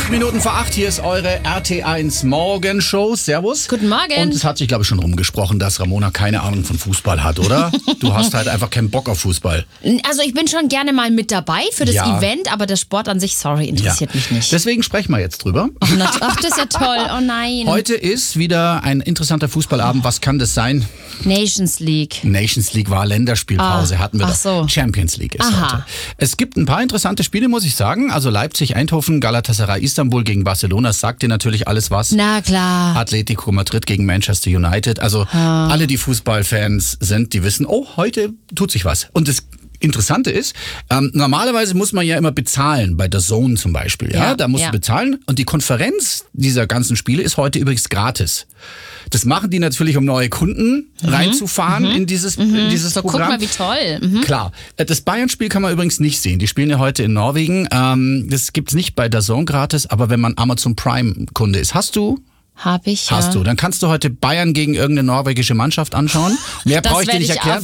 Minuten vor 8, hier ist eure RT1 Morgenshow. Servus. Guten Morgen. Und es hat sich, glaube ich, schon rumgesprochen, dass Ramona keine Ahnung von Fußball hat, oder? Du hast halt einfach keinen Bock auf Fußball. Also ich bin schon gerne mal mit dabei für das Event, aber der Sport an sich, interessiert mich nicht. Deswegen sprechen wir jetzt drüber. Ach, das ist ja toll. Oh nein. Heute ist wieder ein interessanter Fußballabend. Was kann das sein? Nations League. Nations League war Länderspielpause, hatten wir ach doch. so. Champions League ist Aha. heute. Es gibt ein paar interessante Spiele, muss ich sagen. Also Leipzig, Eindhoven, Galatasaray, Istanbul gegen Barcelona. Das sagt dir natürlich alles was. Na klar. Atletico Madrid gegen Manchester United. Also alle, die Fußballfans sind, die wissen, oh, heute tut sich was. Und das Interessante ist, normalerweise muss man ja immer bezahlen, bei DAZN zum Beispiel. Ja? Da musst du bezahlen. Und die Konferenz dieser ganzen Spiele ist heute übrigens gratis. Das machen die natürlich, um neue Kunden reinzufahren in dieses So, Programm. guck mal, wie toll. Klar. Das Bayern-Spiel kann man übrigens nicht sehen. Die spielen ja heute in Norwegen. Das gibt's nicht bei DAZN gratis, aber wenn man Amazon Prime-Kunde ist. Hast du? Hab ich, ja. Hast du. Dann kannst du heute Bayern gegen irgendeine norwegische Mannschaft anschauen. Mehr brauche ich dir nicht erklären.